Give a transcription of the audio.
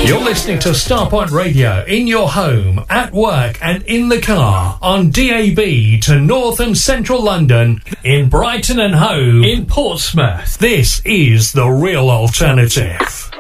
You're listening to Starpoint Radio in your home, at work and in the car, on DAB to North and Central London, in Brighton and Hove, in Portsmouth. This is The Real Alternative.